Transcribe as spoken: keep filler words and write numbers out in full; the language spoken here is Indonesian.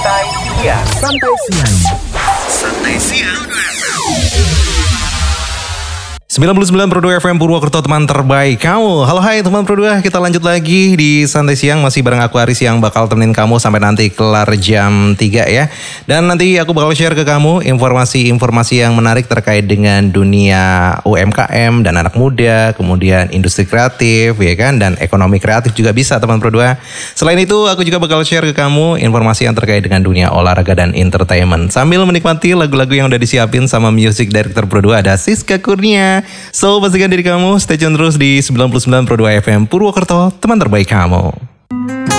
Santai Siang. Santai Siang. Santai Siang. sembilan puluh sembilan koma dua F M Purwokerto, teman terbaik kamu. Halo hai teman Pro dua, kita lanjut lagi di Santai Siang. Masih bareng aku Aris yang bakal temenin kamu sampai nanti kelar jam tiga ya. Dan nanti aku bakal share ke kamu informasi-informasi yang menarik terkait dengan dunia U M K M dan anak muda, kemudian industri kreatif ya kan, dan ekonomi kreatif juga bisa teman Pro dua. Selain itu aku juga bakal share ke kamu informasi yang terkait dengan dunia olahraga dan entertainment. Sambil menikmati lagu-lagu yang udah disiapin sama music director Pro dua, ada Siska Kurnia. So, pastikan diri kamu stay tune terus di sembilan puluh sembilan koma dua F M Purwokerto, teman terbaik kamu.